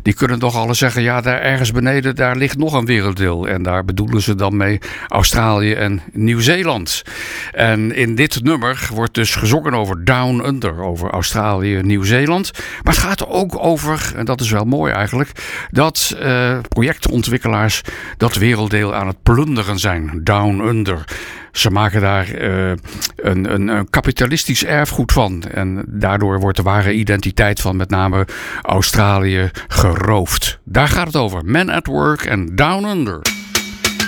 die kunnen toch alles zeggen, ja, daar ergens beneden, daar ligt nog een werelddeel. En daar bedoelen ze dan mee Australië en Nieuw-Zeeland. En in dit nummer wordt dus gezongen over Down Under, over Australië en Nieuw-Zeeland. Maar het gaat ook over, en dat is wel mooi eigenlijk, dat projectontwikkelaars dat werelddeel aan het plunderen zijn. Down Under. Ze maken daar een kapitalistisch erfgoed van. En daardoor wordt de ware identiteit van met name Australië geroofd. Daar gaat het over. Men at Work en Down Under.